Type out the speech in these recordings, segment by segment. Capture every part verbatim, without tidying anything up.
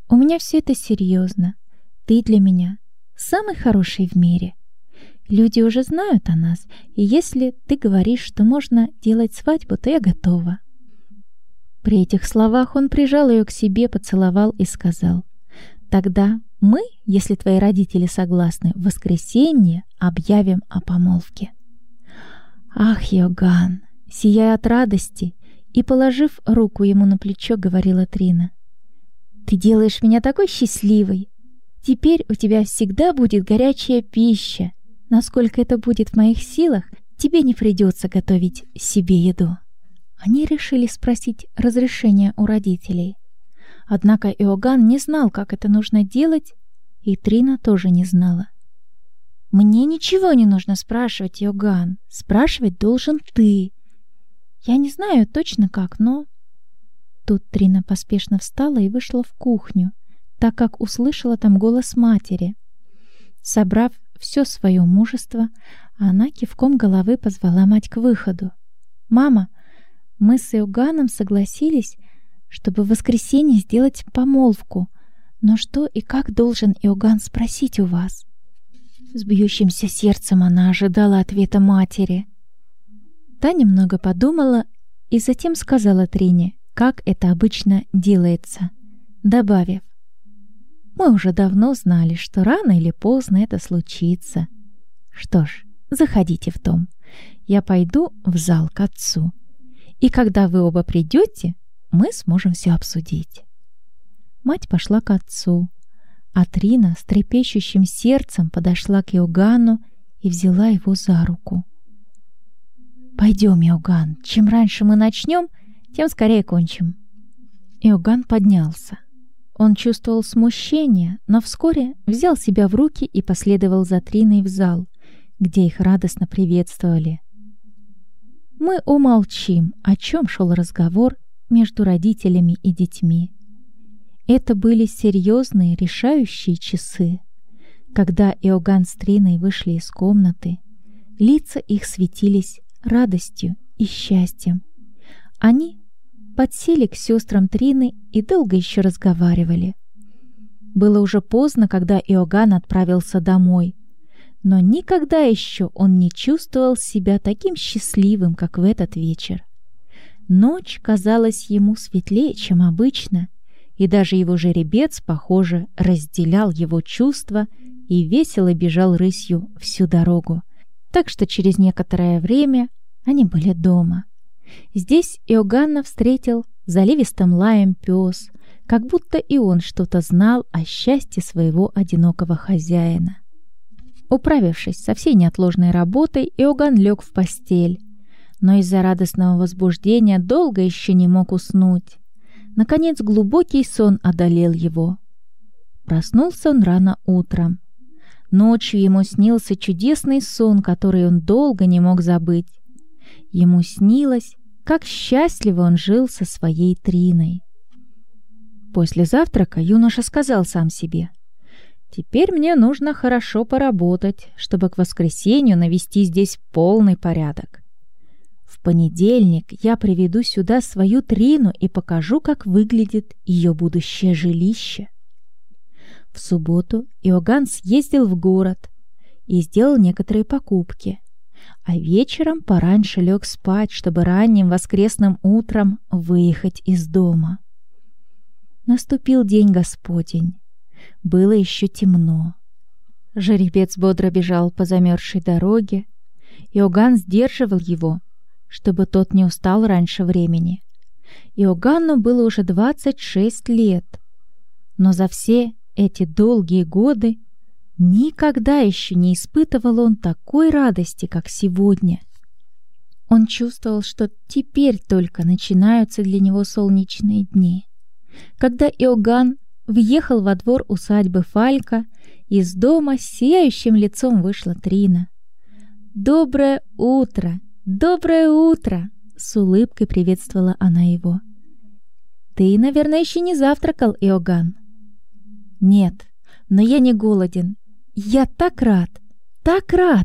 У меня все это серьезно. Ты для меня самый хороший в мире. Люди уже знают о нас, и если ты говоришь, что можно делать свадьбу, то я готова». При этих словах он прижал ее к себе, поцеловал и сказал: «Тогда мы, если твои родители согласны, в воскресенье объявим о помолвке». «Ах, Иоганн!» Сияя от радости и положив руку ему на плечо, говорила Трина: «Ты делаешь меня такой счастливой! Теперь у тебя всегда будет горячая пища. Насколько это будет в моих силах, тебе не придется готовить себе еду». Они решили спросить разрешения у родителей. Однако Иоганн не знал, как это нужно делать, и Трина тоже не знала. «Мне ничего не нужно спрашивать, Иоганн. Спрашивать должен ты. Я не знаю точно как, но...» Тут Трина поспешно встала и вышла в кухню, так как услышала там голос матери. Собрав все свое мужество, она кивком головы позвала мать к выходу. «Мама, мы с Иоганном согласились, чтобы в воскресенье сделать помолвку. Но что и как должен Иоганн спросить у вас?» С бьющимся сердцем она ожидала ответа матери. Та немного подумала и затем сказала Трине, как это обычно делается, добавив: «Мы уже давно знали, что рано или поздно это случится. Что ж, заходите в дом. Я пойду в зал к отцу. И когда вы оба придете, мы сможем все обсудить». Мать пошла к отцу, а Трина с трепещущим сердцем подошла к Иоганну и взяла его за руку. «Пойдем, Иоганн, чем раньше мы начнем, тем скорее кончим». Иоганн поднялся. Он чувствовал смущение, но вскоре взял себя в руки и последовал за Триной в зал, где их радостно приветствовали. Мы умолчим, о чем шел разговор между родителями и детьми. Это были серьезные, решающие часы. Когда Иоганн с Триной вышли из комнаты, лица их светились радостью и счастьем. Они подсели к сестрам Трины и долго еще разговаривали. Было уже поздно, когда Иоганн отправился домой, но никогда еще он не чувствовал себя таким счастливым, как в этот вечер. Ночь казалась ему светлее, чем обычно, и даже его жеребец, похоже, разделял его чувства и весело бежал рысью всю дорогу. Так что через некоторое время они были дома. Здесь Иоганна встретил заливистым лаем пес, как будто и он что-то знал о счастье своего одинокого хозяина. Управившись со всей неотложной работой, Иоганн лег в постель, но из-за радостного возбуждения долго еще не мог уснуть. Наконец глубокий сон одолел его. Проснулся он рано утром. Ночью ему снился чудесный сон, который он долго не мог забыть. Ему снилось, как счастливо он жил со своей Триной. После завтрака юноша сказал сам себе: «Теперь мне нужно хорошо поработать, чтобы к воскресенью навести здесь полный порядок. В понедельник я приведу сюда свою Трину и покажу, как выглядит ее будущее жилище». В субботу Иоганн съездил в город и сделал некоторые покупки, а вечером пораньше лег спать, чтобы ранним воскресным утром выехать из дома. Наступил день Господень. Было еще темно. Жеребец бодро бежал по замерзшей дороге. Иоганн сдерживал его, чтобы тот не устал раньше времени. Иоганну было уже двадцать шесть лет, но за все эти долгие годы никогда еще не испытывал он такой радости, как сегодня. Он чувствовал, что теперь только начинаются для него солнечные дни. Когда Иоганн въехал во двор усадьбы Фалька, из дома с сияющим лицом вышла Трина. «Доброе утро! Доброе утро!» — с улыбкой приветствовала она его. «Ты, наверное, еще не завтракал, Иоганн?» «Нет, но я не голоден. Я так рад, так рад!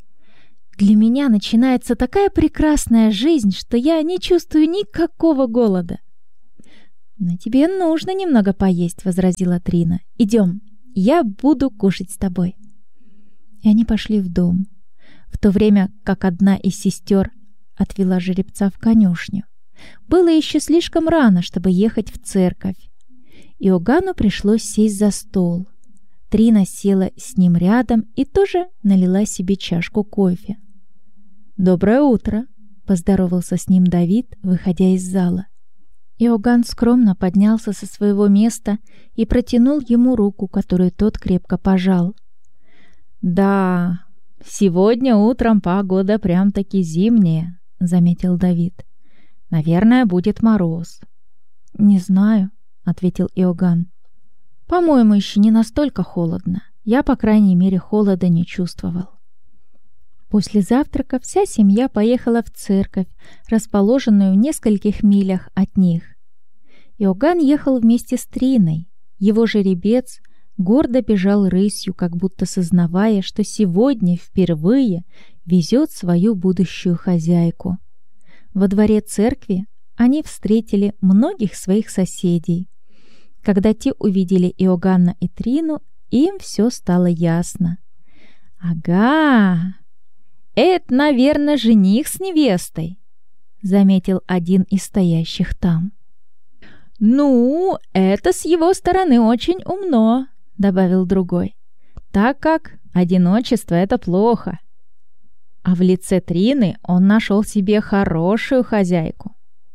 Для меня начинается такая прекрасная жизнь, что я не чувствую никакого голода». «Но тебе нужно немного поесть», — возразила Трина. «Идем, я буду кушать с тобой». И они пошли в дом, в то время как одна из сестер отвела жеребца в конюшню. Было еще слишком рано, чтобы ехать в церковь. Иоганну пришлось сесть за стол. Трина села с ним рядом и тоже налила себе чашку кофе. «Доброе утро», — поздоровался с ним Давид, выходя из зала. Иоганн скромно поднялся со своего места и протянул ему руку, которую тот крепко пожал. «Да, сегодня утром погода прям-таки зимняя», — заметил Давид. «Наверное, будет мороз». «Не знаю», — ответил Иоганн. «По-моему, еще не настолько холодно. Я, по крайней мере, холода не чувствовал». После завтрака вся семья поехала в церковь, расположенную в нескольких милях от них. Иоганн ехал вместе с Триной. Его жеребец гордо бежал рысью, как будто сознавая, что сегодня впервые везет свою будущую хозяйку. Во дворе церкви они встретили многих своих соседей. Когда те увидели Иоганна и Трину, им все стало ясно. «Ага! Это, наверное, жених с невестой», — заметил один из стоящих там. «Ну, это с его стороны очень умно», — добавил другой, «так как одиночество — это плохо. А в лице Трины он нашел себе хорошую хозяйку».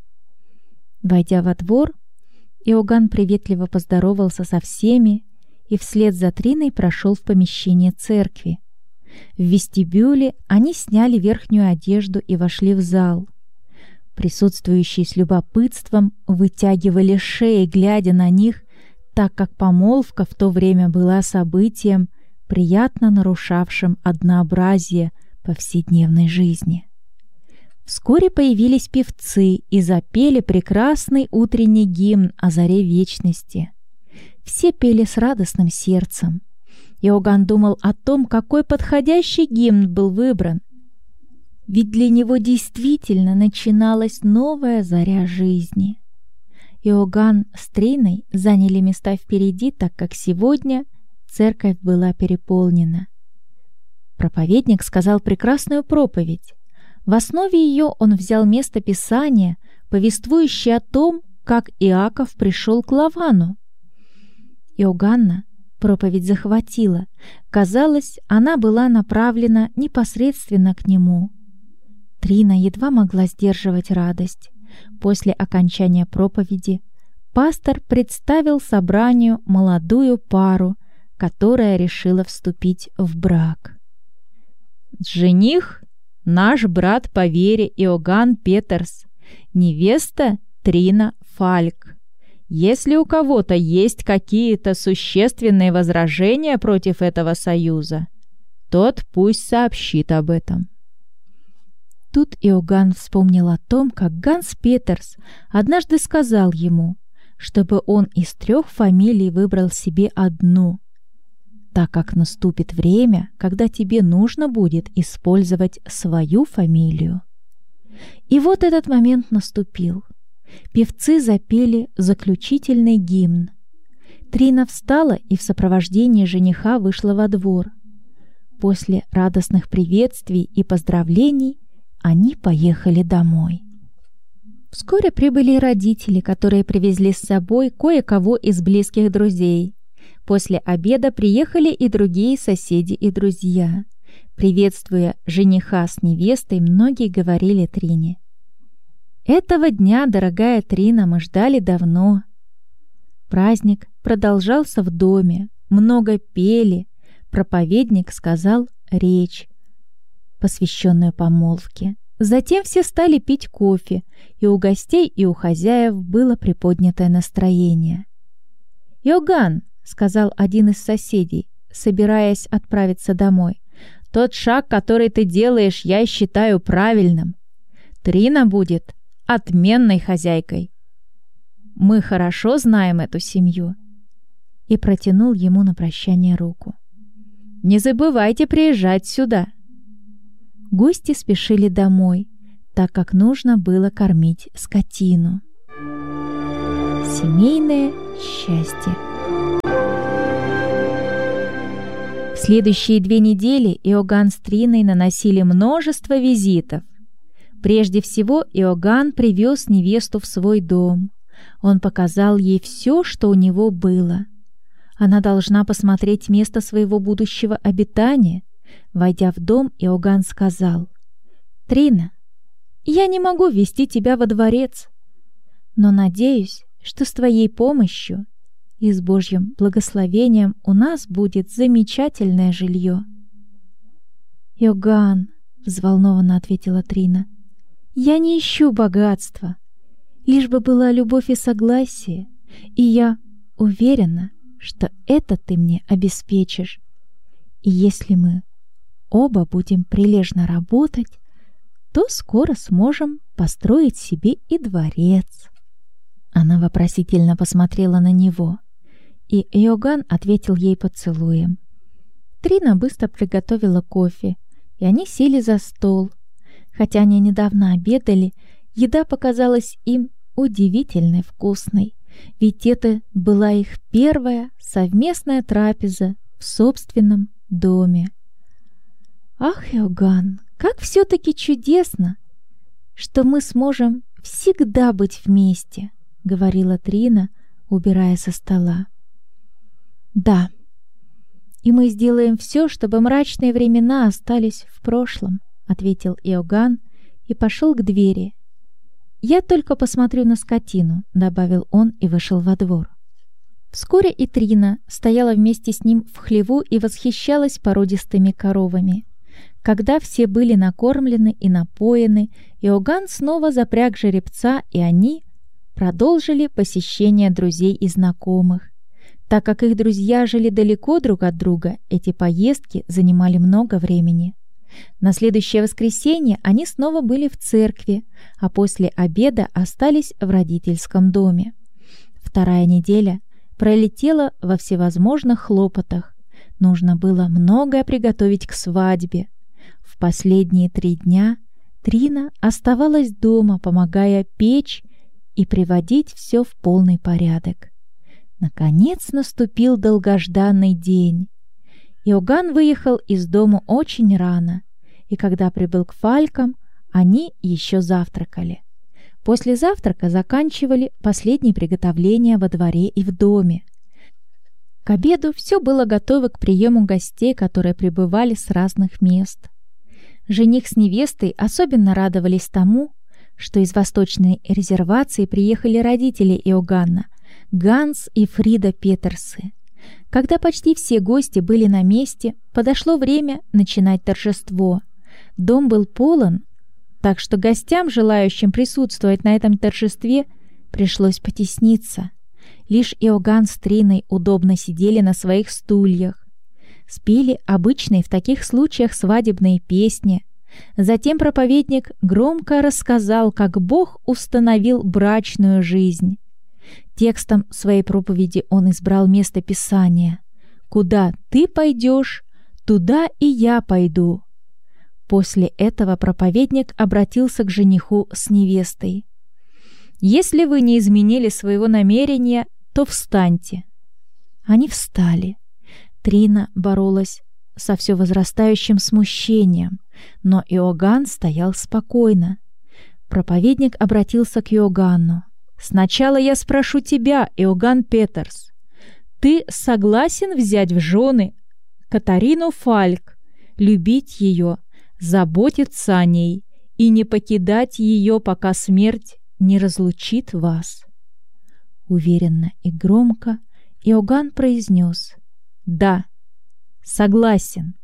Войдя во двор, Иоганн приветливо поздоровался со всеми и вслед за Триной прошел в помещение церкви. В вестибюле они сняли верхнюю одежду и вошли в зал. Присутствующие с любопытством вытягивали шеи, глядя на них, так как помолвка в то время была событием, приятно нарушавшим однообразие повседневной жизни. Вскоре появились певцы и запели прекрасный утренний гимн о заре вечности. Все пели с радостным сердцем. Иоганн думал о том, какой подходящий гимн был выбран. Ведь для него действительно начиналась новая заря жизни. Иоганн с Триной заняли места впереди, так как сегодня церковь была переполнена. Проповедник сказал прекрасную проповедь. В основе ее он взял место Писания, повествующее о том, как Иаков пришел к Лавану. Иоганна проповедь захватила. Казалось, она была направлена непосредственно к нему. Трина едва могла сдерживать радость. После окончания проповеди пастор представил собранию молодую пару, которая решила вступить в брак. «Жених — наш брат по вере Иоганн Петерс, невеста Трина Фальк. Если у кого-то есть какие-то существенные возражения против этого союза, тот пусть сообщит об этом». Тут Иоганн вспомнил о том, как Ганс Петерс однажды сказал ему, чтобы он из трех фамилий выбрал себе одну, так как наступит время, когда тебе нужно будет использовать свою фамилию. И вот этот момент наступил. Певцы запели заключительный гимн. Трина встала и в сопровождении жениха вышла во двор. После радостных приветствий и поздравлений они поехали домой. Вскоре прибыли родители, которые привезли с собой кое-кого из близких друзей. После обеда приехали и другие соседи и друзья. Приветствуя жениха с невестой, многие говорили Трине: «Этого дня, дорогая Трина, мы ждали давно». Праздник продолжался в доме, много пели, проповедник сказал речь, посвященную помолвке. Затем все стали пить кофе, и у гостей, и у хозяев было приподнятое настроение. «Иоганн», — сказал один из соседей, собираясь отправиться домой, — «тот шаг, который ты делаешь, я считаю правильным. Трина будет отменной хозяйкой. Мы хорошо знаем эту семью». И протянул ему на прощание руку. «Не забывайте приезжать сюда». Гости спешили домой, так как нужно было кормить скотину. Семейное счастье. В следующие две недели Иоганн с Триной наносили множество визитов. Прежде всего Иоганн привез невесту в свой дом. Он показал ей все, что у него было. Она должна посмотреть место своего будущего обитания. Войдя в дом, Иоганн сказал: «Трина, я не могу ввести тебя во дворец, но надеюсь, что с твоей помощью и с Божьим благословением у нас будет замечательное жилье». «Иоганн», — взволнованно ответила Трина, — «я не ищу богатства, лишь бы была любовь и согласие, и я уверена, что это ты мне обеспечишь. И если мы оба будем прилежно работать, то скоро сможем построить себе и дворец». Она вопросительно посмотрела на него, и Иоганн ответил ей поцелуем. Трина быстро приготовила кофе, и они сели за стол. Хотя они недавно обедали, еда показалась им удивительно вкусной, ведь это была их первая совместная трапеза в собственном доме. «Ах, Иоганн, как все-таки чудесно, что мы сможем всегда быть вместе», — говорила Трина, убирая со стола. «Да, и мы сделаем все, чтобы мрачные времена остались в прошлом», — ответил Иоганн и пошел к двери. «Я только посмотрю на скотину», — добавил он и вышел во двор. Вскоре и Трина стояла вместе с ним в хлеву и восхищалась породистыми коровами. Когда все были накормлены и напоены, Иоганн снова запряг жеребца, и они продолжили посещение друзей и знакомых. Так как их друзья жили далеко друг от друга, эти поездки занимали много времени. На следующее воскресенье они снова были в церкви, а после обеда остались в родительском доме. Вторая неделя пролетела во всевозможных хлопотах. Нужно было многое приготовить к свадьбе. В последние три дня Трина оставалась дома, помогая печь и приводить все в полный порядок. Наконец наступил долгожданный день. Иоганн выехал из дома очень рано, и когда прибыл к Фалькам, они еще завтракали. После завтрака заканчивали последние приготовления во дворе и в доме. К обеду все было готово к приему гостей, которые прибывали с разных мест. Жених с невестой особенно радовались тому, что из восточной резервации приехали родители Иоганна, Ганс и Фрида Петерсы. Когда почти все гости были на месте, подошло время начинать торжество. Дом был полон, так что гостям, желающим присутствовать на этом торжестве, пришлось потесниться. Лишь Иоганн с Триной удобно сидели на своих стульях. Спели обычные в таких случаях свадебные песни. Затем проповедник громко рассказал, как Бог установил брачную жизнь. Текстом своей проповеди он избрал место Писания: «Куда ты пойдешь, туда и я пойду». После этого проповедник обратился к жениху с невестой: «Если вы не изменили своего намерения, то встаньте». Они встали. Трина боролась со все возрастающим смущением, но Иоганн стоял спокойно. Проповедник обратился к Иоганну: «Сначала я спрошу тебя, Иоганн Петерс, ты согласен взять в жены Катарину Фальк, любить ее, заботиться о ней и не покидать ее, пока смерть не разлучит вас?» Уверенно и громко Иоганн произнес: «Да, согласен».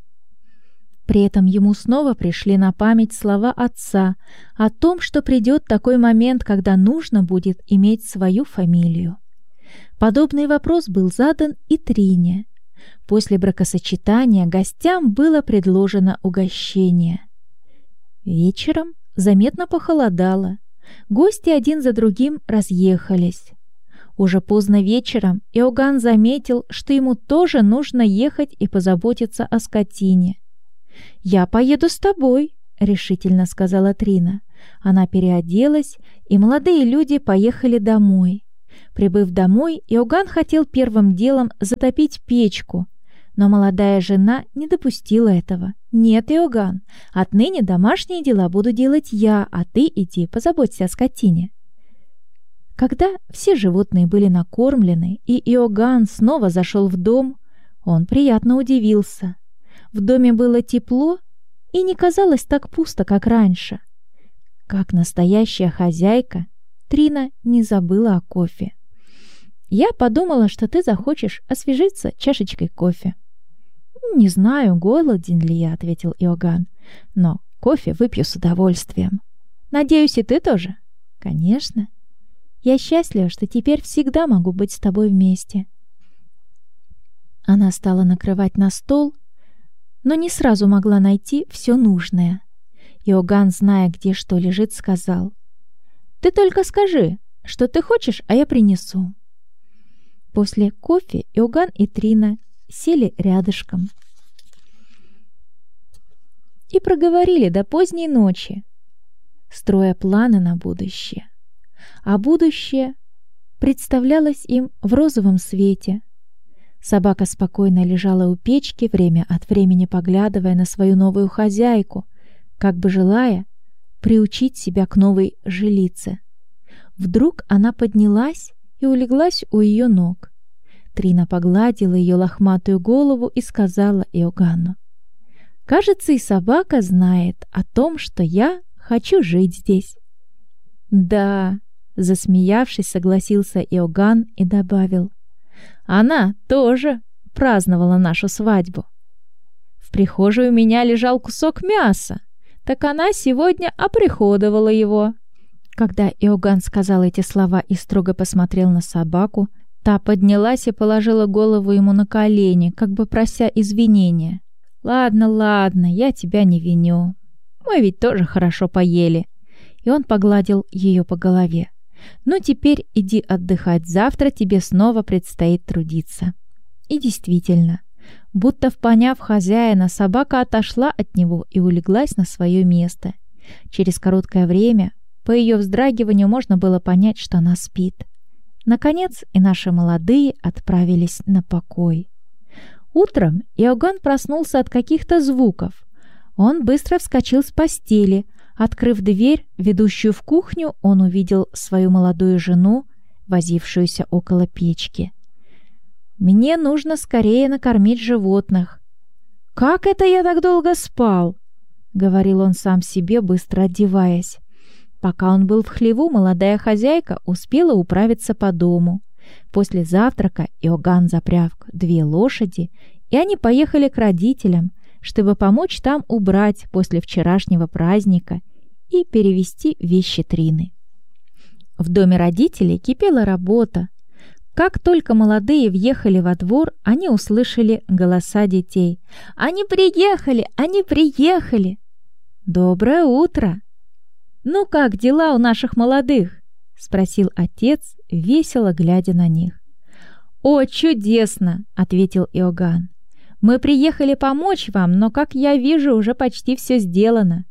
При этом ему снова пришли на память слова отца о том, что придет такой момент, когда нужно будет иметь свою фамилию. Подобный вопрос был задан и Трине. После бракосочетания гостям было предложено угощение. Вечером заметно похолодало. Гости один за другим разъехались. Уже поздно вечером Иоганн заметил, что ему тоже нужно ехать и позаботиться о скотине. «Я поеду с тобой», — решительно сказала Трина. Она переоделась, и молодые люди поехали домой. Прибыв домой, Иоганн хотел первым делом затопить печку, но молодая жена не допустила этого. «Нет, Иоганн, отныне домашние дела буду делать я, а ты иди позаботься о скотине». Когда все животные были накормлены, и Иоганн снова зашел в дом, он приятно удивился. В доме было тепло и не казалось так пусто, как раньше. Как настоящая хозяйка, Трина не забыла о кофе. «Я подумала, что ты захочешь освежиться чашечкой кофе». «Не знаю, голоден ли я», — ответил Иоганн, «но кофе выпью с удовольствием». «Надеюсь, и ты тоже?» «Конечно. Я счастлива, что теперь всегда могу быть с тобой вместе». Она стала накрывать на стол, но не сразу могла найти все нужное. Иоганн, зная, где что лежит, сказал: «Ты только скажи, что ты хочешь, а я принесу». После кофе Иоганн и Трина сели рядышком и проговорили до поздней ночи, строя планы на будущее. А будущее представлялось им в розовом свете. Собака спокойно лежала у печки, время от времени поглядывая на свою новую хозяйку, как бы желая приучить себя к новой жилице. Вдруг она поднялась и улеглась у ее ног. Трина погладила ее лохматую голову и сказала Иоганну: «Кажется, и собака знает о том, что я хочу жить здесь». «Да», — засмеявшись, согласился Иоганн и добавил: «Она тоже праздновала нашу свадьбу. В прихожей у меня лежал кусок мяса, так она сегодня оприходовала его». Когда Иоганн сказал эти слова и строго посмотрел на собаку, та поднялась и положила голову ему на колени, как бы прося извинения. «Ладно, ладно, я тебя не виню. Мы ведь тоже хорошо поели». И он погладил ее по голове. «Ну, теперь иди отдыхать, завтра тебе снова предстоит трудиться». И действительно, будто поняв хозяина, собака отошла от него и улеглась на свое место. Через короткое время по ее вздрагиванию можно было понять, что она спит. Наконец и наши молодые отправились на покой. Утром Иоганн проснулся от каких-то звуков. Он быстро вскочил с постели. Открыв дверь, ведущую в кухню, он увидел свою молодую жену, возившуюся около печки. «Мне нужно скорее накормить животных». «Как это я так долго спал?» — говорил он сам себе, быстро одеваясь. Пока он был в хлеву, молодая хозяйка успела управиться по дому. После завтрака Иоганн запряг две лошади, и они поехали к родителям, чтобы помочь там убрать после вчерашнего праздника и перевести вещи Трины. В доме родителей кипела работа. Как только молодые въехали во двор, они услышали голоса детей. «Они приехали! Они приехали!» «Доброе утро!» «Ну как дела у наших молодых?» — спросил отец, весело глядя на них. «О, чудесно!» — ответил Иоганн. «Мы приехали помочь вам, но, как я вижу, уже почти все сделано».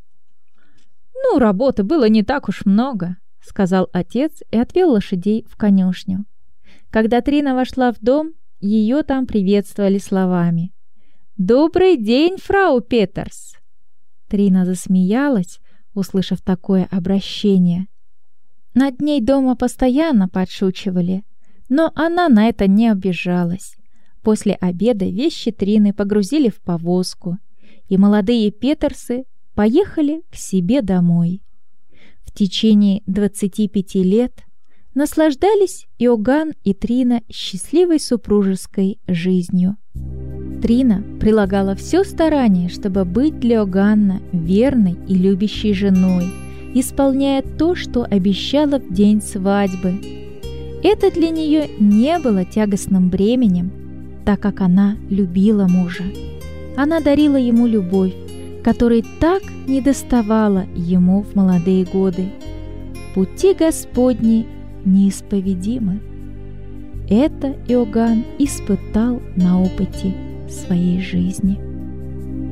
«Ну, работы было не так уж много», — сказал отец и отвел лошадей в конюшню. Когда Трина вошла в дом, ее там приветствовали словами: «Добрый день, фрау Петерс!» Трина засмеялась, услышав такое обращение. Над ней дома постоянно подшучивали, но она на это не обижалась. После обеда вещи Трины погрузили в повозку, и молодые Петерсы поехали к себе домой. В течение двадцати пяти лет наслаждались Иоганн и Трина счастливой супружеской жизнью. Трина прилагала все старание, чтобы быть для Иоганна верной и любящей женой, исполняя то, что обещала в день свадьбы. Это для нее не было тягостным бременем, так как она любила мужа. Она дарила ему любовь, которой так недоставало ему в молодые годы. Пути Господни неисповедимы. Это Иоганн испытал на опыте своей жизни.